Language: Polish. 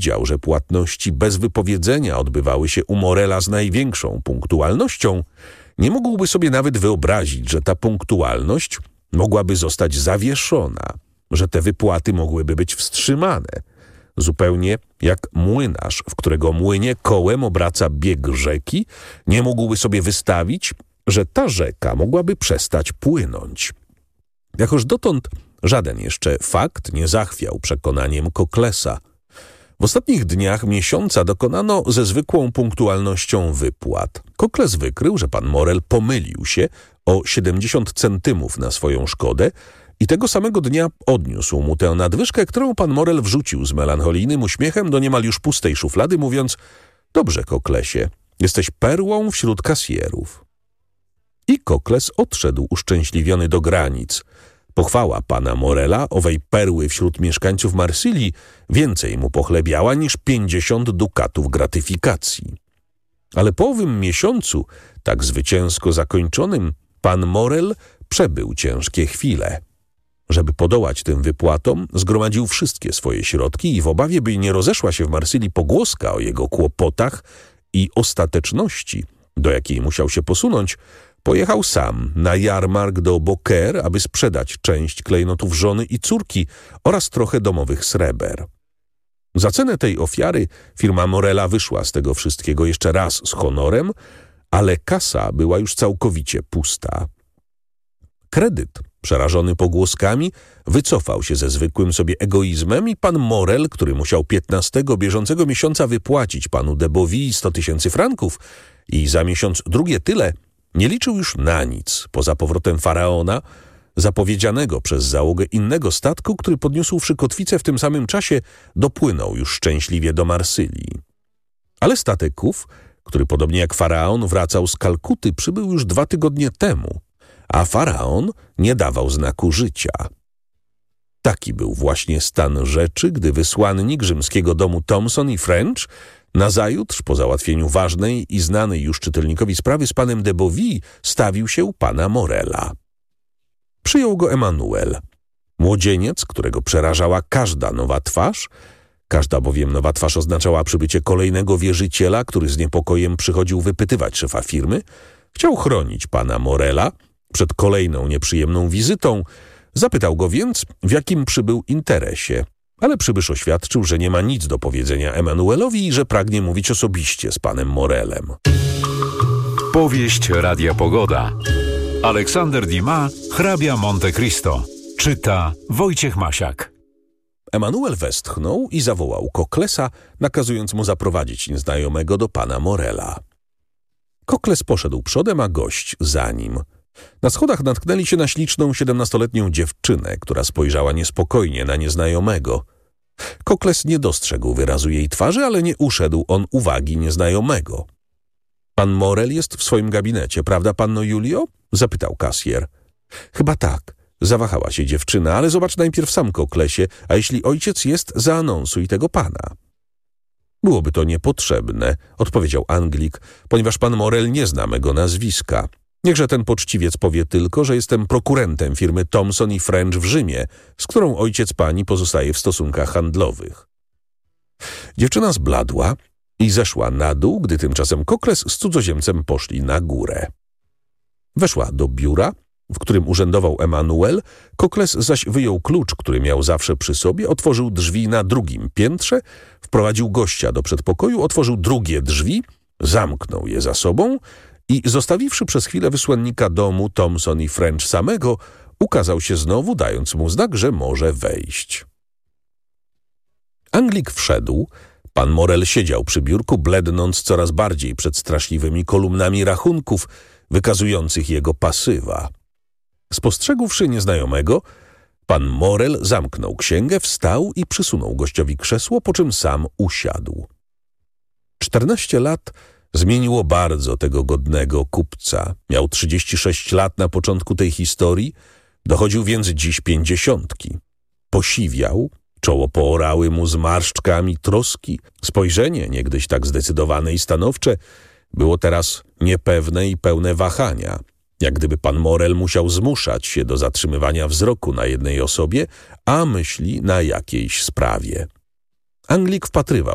widział, że płatności bez wypowiedzenia odbywały się u Morela z największą punktualnością, nie mógłby sobie nawet wyobrazić, że ta punktualność mogłaby zostać zawieszona, że te wypłaty mogłyby być wstrzymane. Zupełnie jak młynarz, w którego młynie kołem obraca bieg rzeki, nie mógłby sobie wystawić, że ta rzeka mogłaby przestać płynąć. Jakoż dotąd żaden jeszcze fakt nie zachwiał przekonaniem Cocklesa. W ostatnich dniach miesiąca dokonano ze zwykłą punktualnością wypłat. Cockles wykrył, że pan Morel pomylił się o 70 centymów na swoją szkodę i tego samego dnia odniósł mu tę nadwyżkę, którą pan Morel wrzucił z melancholijnym uśmiechem do niemal już pustej szuflady, mówiąc: dobrze, Cocklesie, jesteś perłą wśród kasjerów. I Cockles odszedł uszczęśliwiony do granic. Pochwała pana Morela, owej perły wśród mieszkańców Marsylii, więcej mu pochlebiała niż 50 dukatów gratyfikacji. Ale po owym miesiącu, tak zwycięsko zakończonym, pan Morel przebył ciężkie chwile. Żeby podołać tym wypłatom, zgromadził wszystkie swoje środki i w obawie, by nie rozeszła się w Marsylii pogłoska o jego kłopotach i ostateczności, do jakiej musiał się posunąć, pojechał sam na jarmark do Beaucaire, aby sprzedać część klejnotów żony i córki oraz trochę domowych sreber. Za cenę tej ofiary firma Morela wyszła z tego wszystkiego jeszcze raz z honorem, ale kasa była już całkowicie pusta. Kredyt, przerażony pogłoskami, wycofał się ze zwykłym sobie egoizmem i pan Morel, który musiał 15 bieżącego miesiąca wypłacić panu de Boville 100 000 franków i za miesiąc drugie tyle, nie liczył już na nic poza powrotem faraona, zapowiedzianego przez załogę innego statku, który podniósłszy kotwicę w tym samym czasie, dopłynął już szczęśliwie do Marsylii. Ale statek ów, który podobnie jak faraon wracał z Kalkuty, przybył już 2 tygodnie temu, a faraon nie dawał znaku życia. Taki był właśnie stan rzeczy, gdy wysłannik rzymskiego domu Thomson i French nazajutrz, po załatwieniu ważnej i znanej już czytelnikowi sprawy z panem de Boville, stawił się u pana Morela. Przyjął go Emanuel, młodzieniec, którego przerażała każda nowa twarz. Każda bowiem nowa twarz oznaczała przybycie kolejnego wierzyciela, który z niepokojem przychodził wypytywać szefa firmy. Chciał chronić pana Morela przed kolejną nieprzyjemną wizytą. Zapytał go więc, w jakim przybył interesie. Ale przybysz oświadczył, że nie ma nic do powiedzenia Emanuelowi i że pragnie mówić osobiście z panem Morelem. Powieść Radia Pogoda. Aleksander Dumas, hrabia Monte Cristo. Czyta Wojciech Masiak. Emanuel westchnął i zawołał Cocklesa, nakazując mu zaprowadzić nieznajomego do pana Morela. Cockles poszedł przodem, a gość za nim. Na schodach natknęli się na śliczną 17-letnią dziewczynę, która spojrzała niespokojnie na nieznajomego. Cockles nie dostrzegł wyrazu jej twarzy, ale nie uszedł on uwagi nieznajomego. Pan Morel jest w swoim gabinecie, prawda, panno Julio? Zapytał kasjer. Chyba tak. Zawahała się dziewczyna, ale zobacz najpierw sam, Cocklesie, a jeśli ojciec jest, zaanonsuj tego pana. Byłoby to niepotrzebne, odpowiedział Anglik, ponieważ pan Morel nie zna mego nazwiska. Niechże ten poczciwiec powie tylko, że jestem prokurentem firmy Thomson i French w Rzymie, z którą ojciec pani pozostaje w stosunkach handlowych. Dziewczyna zbladła i zeszła na dół, gdy tymczasem Cockles z cudzoziemcem poszli na górę. Weszła do biura, w którym urzędował Emanuel. Cockles zaś wyjął klucz, który miał zawsze przy sobie, otworzył drzwi na drugim piętrze, wprowadził gościa do przedpokoju, otworzył drugie drzwi, zamknął je za sobą i zostawiwszy przez chwilę wysłannika domu Thomson i French samego, ukazał się znowu, dając mu znak, że może wejść. Anglik wszedł. Pan Morel siedział przy biurku, blednąc coraz bardziej przed straszliwymi kolumnami rachunków, wykazujących jego pasywa. Spostrzegłszy nieznajomego, pan Morel zamknął księgę, wstał i przysunął gościowi krzesło, po czym sam usiadł. 14 lat zmieniło bardzo tego godnego kupca. Miał 36 lat na początku tej historii, dochodził więc dziś 50. Posiwiał, czoło poorały mu zmarszczkami troski, spojrzenie, niegdyś tak zdecydowane i stanowcze, było teraz niepewne i pełne wahania, jak gdyby pan Morel musiał zmuszać się do zatrzymywania wzroku na jednej osobie, a myśli na jakiejś sprawie. Anglik wpatrywał